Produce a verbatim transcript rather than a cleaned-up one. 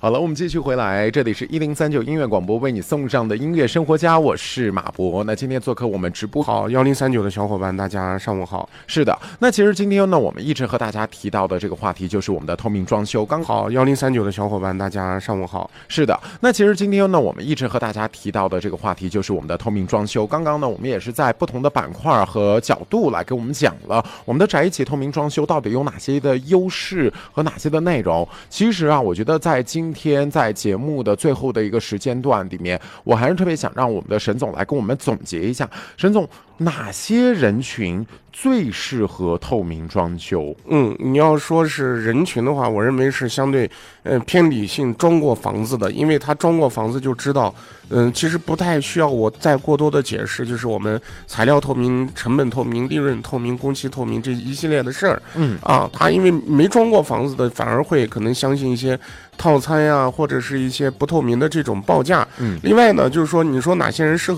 好了，我们继续回来，这里是一零三九音乐广播为你送上的音乐生活家，我是马博。那今天做客我们直播好一零三九的小伙伴，大家上午好。 是的，那其实今天呢，我们一直和大家提到的这个话题就是我们的透明装修。刚好一零三九的小伙伴，大家上午好。 是的，那其实今天呢，我们一直和大家提到的这个话题就是我们的透明装修。刚刚呢，我们也是在不同的板块和角度来给我们讲了我们的宅一起透明装修到底有哪些的优势和哪些的内容。其实啊，我觉得在今天在节目的最后的一个时间段里面，我还是特别想让我们的沈总来跟我们总结一下。沈总，哪些人群最适合透明装修？ 嗯，你要说是人群的话，我认为是相对呃偏理性，装过房子的，因为他装过房子就知道，嗯、呃，其实不太需要我再过多的解释，就是我们材料透明、成本透明、利润透明、工期透明这一系列的事儿。嗯啊，他因为没装过房子的，反而会可能相信一些套餐呀、啊，或者是一些不透明的这种报价。嗯，另外呢，就是说你说哪些人适合